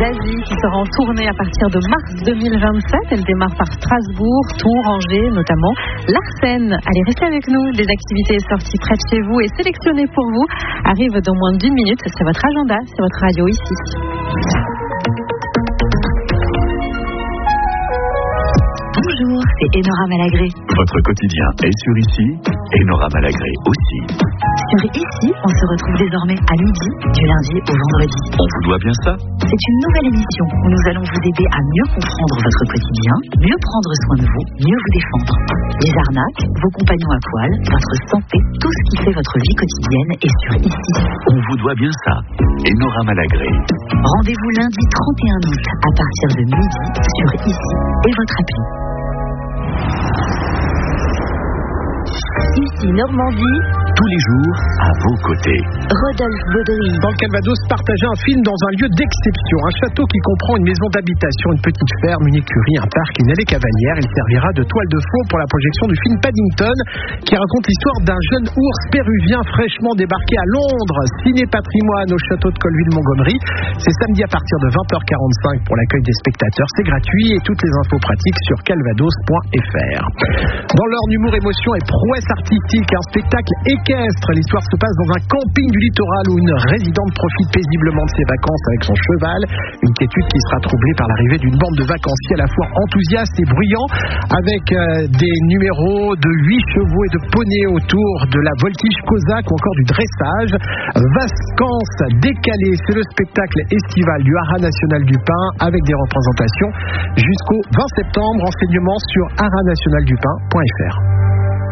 Zazie qui sera en tournée à partir de mars 2027. Elle démarre par Strasbourg, Tours, Angers notamment. Larsen, allez restez avec nous. Des activités sorties près de chez vous et sélectionnées pour vous arrivent dans moins d'1 minute. C'est votre agenda, c'est votre radio ici. Bonjour, c'est Enora Malagré. Votre quotidien est sur Ici, Enora Malagré aussi. Sur Ici, on se retrouve désormais à midi, du lundi au vendredi. On vous doit bien ça? C'est une nouvelle émission où nous allons vous aider à mieux comprendre votre quotidien, mieux prendre soin de vous, mieux vous défendre. Les arnaques, vos compagnons à poil, votre santé, tout ce qui fait votre vie quotidienne est sur Ici. On vous doit bien ça. Enora Malagré. Rendez-vous lundi 31 août à partir de midi sur Ici et votre appli. Ici Normandie, Tous les jours, à vos côtés. Rodolphe Baudry. Dans le Calvados, partager un film dans un lieu d'exception. Un château qui comprend une maison d'habitation, une petite ferme, une écurie, un parc, une allée cavalière. Il servira de toile de fond pour la projection du film Paddington, qui raconte l'histoire d'un jeune ours péruvien fraîchement débarqué à Londres. Ciné Patrimoine au château de Colville-Montgomery. C'est samedi à partir de 20h45 pour l'accueil des spectateurs. C'est gratuit et toutes les infos pratiques sur calvados.fr. Dans l'heure d'humour, émotion et prouesse artistique, un spectacle équestre. L'histoire se passe dans un camping du littoral où une résidente profite paisiblement de ses vacances avec son cheval. Une quiétude qui sera troublée par l'arrivée d'une bande de vacanciers à la fois enthousiastes et bruyants, avec des numéros de 8 chevaux et de poneys autour de la voltige cosaque ou encore du dressage. Vacances décalées, c'est le spectacle estival du Haras National du Pin avec des représentations jusqu'au 20 septembre. Renseignements sur harasnationaldupain.fr.